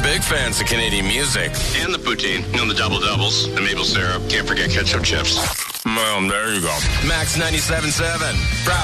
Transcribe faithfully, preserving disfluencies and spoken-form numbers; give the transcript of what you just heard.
big fans of Canadian music. And the poutine. You know, the double-doubles, the maple syrup. Can't forget ketchup chips. Well, there you go. Max ninety-seven point seven. Proud